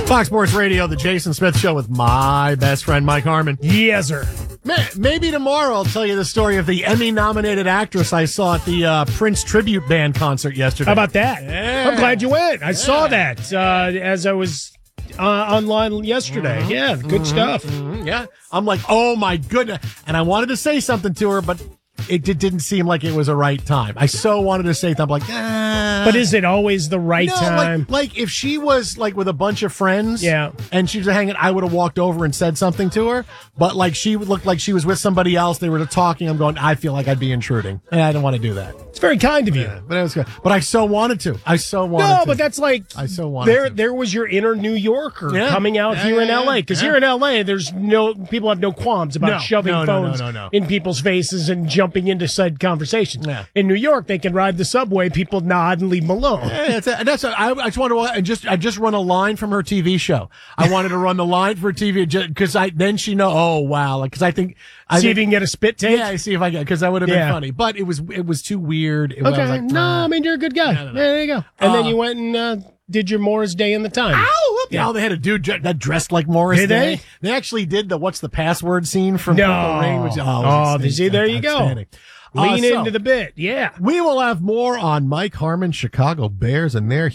Fox Sports Radio, the Jason Smith Show with my best friend, Mike Harmon. Yes, sir. Maybe tomorrow I'll tell you the story of the Emmy-nominated actress I saw at the Prince tribute band concert yesterday. How about that? Yeah. I'm glad you went. I saw that as I was online yesterday. Mm-hmm. Yeah, good stuff. Mm-hmm. Yeah. I'm like, oh, my goodness. And I wanted to say something to her, but it didn't seem like it was a right time. I so wanted to say something. I'm like, But is it always the right time? Like if she was like with a bunch of friends, Yeah. and she was hanging, I would have walked over and said something to her. But like she looked like she was with somebody else. They were talking. I'm going, I feel like I'd be intruding, and I didn't want to do that. It's very kind of you. Yeah, but it was good. But I so wanted to. No, but that's like I so wanted to. There was your inner New Yorker coming out Yeah, here in yeah, LA. Because here in LA, people have no qualms about shoving phones in people's faces and jumping into said conversation. Yeah. In New York, they can ride the subway, people nod and leave them alone. I just wanted to I just run a line from her TV show. I wanted to run the line for TV because then she know. Oh wow, because I think See if you can get a spit take. Yeah, see if I can, because that would have been funny. But it was too weird. I was like, no, I mean you're a good guy. No. There you go. And then you went and did your Morris Day in the Times. Ow! Yeah, they had a dude that dressed like Morris Did Day. they? They actually did the what's the password scene from Purple Rain. Which, see, there you go. Outstanding. Lean into the bit. Yeah. We will have more on Mike Harmon, Chicago Bears, and their